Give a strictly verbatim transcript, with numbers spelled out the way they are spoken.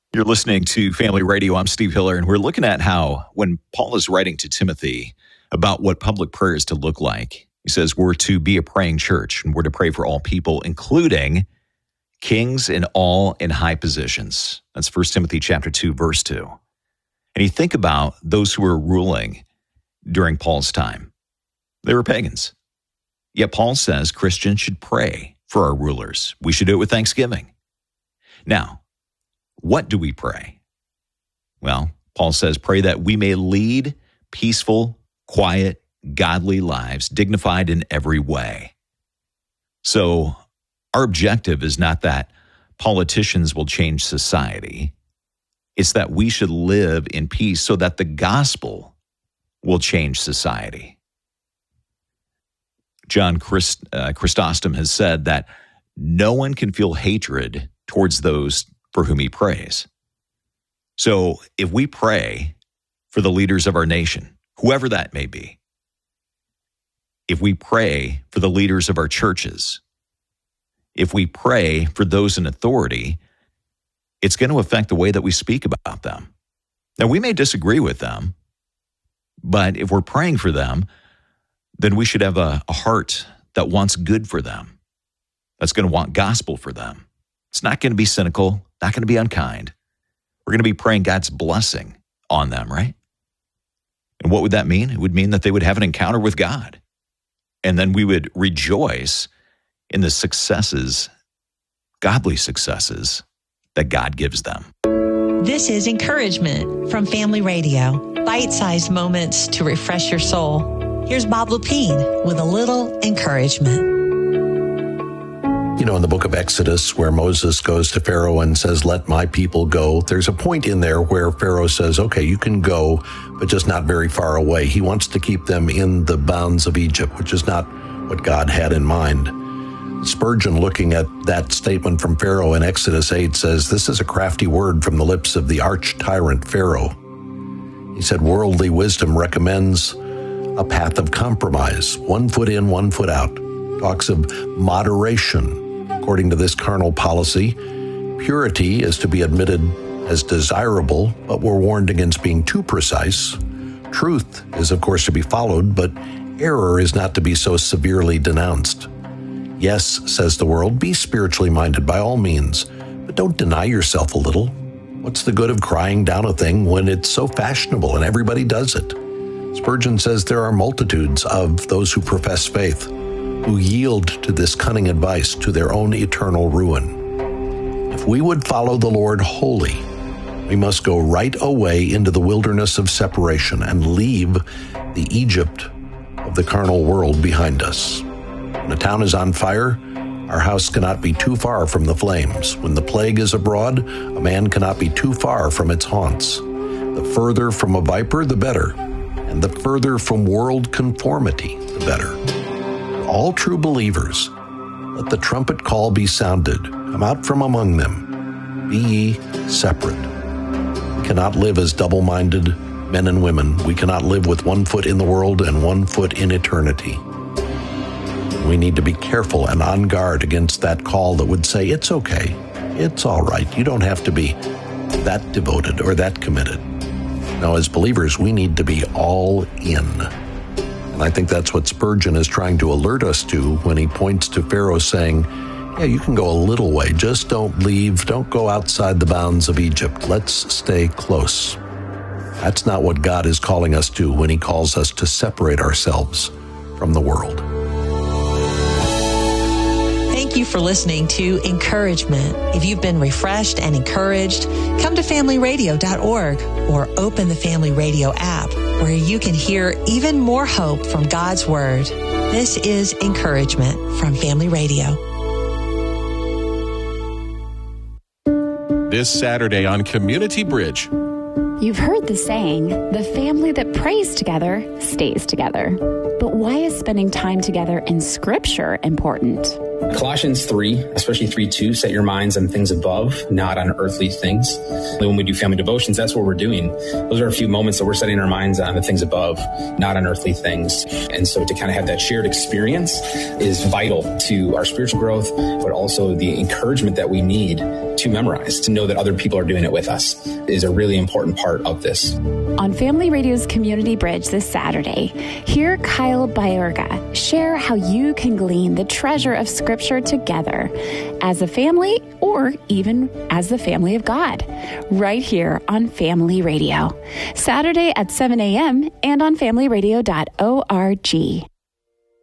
You're listening to Family Radio. I'm Steve Hiller, and we're looking at how when Paul is writing to Timothy about what public prayer is to look like, he says we're to be a praying church, and we're to pray for all people, including kings and all in high positions. That's First Timothy chapter two, verse two. And you think about those who were ruling during Paul's time. They were pagans. Yet Paul says Christians should pray for our rulers. We should do it with thanksgiving. Now, what do we pray? Well, Paul says, pray that we may lead peaceful, quiet, godly lives, dignified in every way. So our objective is not that politicians will change society. It's that we should live in peace so that the gospel will change society. John Christ, uh, Chrysostom has said that no one can feel hatred towards those for whom he prays. So if we pray for the leaders of our nation, whoever that may be, if we pray for the leaders of our churches, if we pray for those in authority, it's going to affect the way that we speak about them. Now, we may disagree with them, but if we're praying for them, then we should have a, a heart that wants good for them, that's going to want gospel for them. It's not going to be cynical, not going to be unkind. We're going to be praying God's blessing on them, right? And what would that mean? It would mean that they would have an encounter with God. And then we would rejoice in the successes, godly successes, that God gives them. This is Encouragement from Family Radio. Bite-sized moments to refresh your soul. Here's Bob Lupine with a little encouragement. You know, in the book of Exodus, where Moses goes to Pharaoh and says, let my people go, there's a point in there where Pharaoh says, okay, you can go, but just not very far away. He wants to keep them in the bounds of Egypt, which is not what God had in mind. Spurgeon, looking at that statement from Pharaoh in Exodus eight, says, this is a crafty word from the lips of the arch-tyrant Pharaoh. He said, worldly wisdom recommends a path of compromise, one foot in, one foot out. Talks of moderation. According to this carnal policy, purity is to be admitted as desirable, but we're warned against being too precise. Truth is, of course, to be followed, but error is not to be so severely denounced. Yes, says the world, be spiritually minded by all means, but don't deny yourself a little. What's the good of crying down a thing when it's so fashionable and everybody does it? Spurgeon says there are multitudes of those who profess faith who yield to this cunning advice to their own eternal ruin. If we would follow the Lord wholly, we must go right away into the wilderness of separation and leave the Egypt of the carnal world behind us. When a town is on fire, our house cannot be too far from the flames. When the plague is abroad, a man cannot be too far from its haunts. The further from a viper, the better, and the further from world conformity, the better. All true believers, let the trumpet call be sounded. Come out from among them. Be ye separate. We cannot live as double-minded men and women. We cannot live with one foot in the world and one foot in eternity. We need to be careful and on guard against that call that would say, it's okay, it's all right. You don't have to be that devoted or that committed. Now, as believers, we need to be all in. And I think that's what Spurgeon is trying to alert us to when he points to Pharaoh saying, yeah, you can go a little way, just don't leave, don't go outside the bounds of Egypt. Let's stay close. That's not what God is calling us to when he calls us to separate ourselves from the world. Thank you for listening to Encouragement. If you've been refreshed and encouraged, come to family radio dot org or open the Family Radio app where you can hear even more hope from God's Word. This is Encouragement from Family Radio. This Saturday on Community Bridge. You've heard the saying, the family that prays together stays together. But why is spending time together in Scripture important? Colossians three, especially three two, set your minds on things above, not on earthly things. When we do family devotions, that's what we're doing. Those are a few moments that we're setting our minds on the things above, not on earthly things. And so to kind of have that shared experience is vital to our spiritual growth, but also the encouragement that we need to memorize, to know that other people are doing it with us is a really important part of this. On Family Radio's Community Bridge this Saturday, hear Kyle Baerga share how you can glean the treasure of Scripture together as a family or even as the family of God, right here on Family Radio. Saturday at seven a.m. and on family radio dot org.